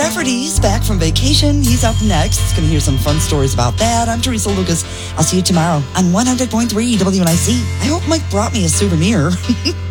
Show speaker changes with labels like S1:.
S1: Rafferty's back from vacation. He's up next. Going to hear some fun stories about that. I'm Teresa Lucas. I'll see you tomorrow on 100.3 WNIC. I hope Mike brought me a souvenir.